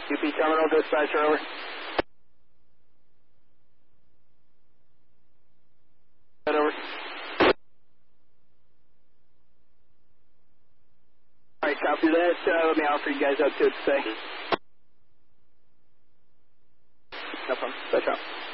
UP Terminal, dispatcher, over. Over. Alright, copy that. Let me offer you guys up to it today. No problem. Dispatch out.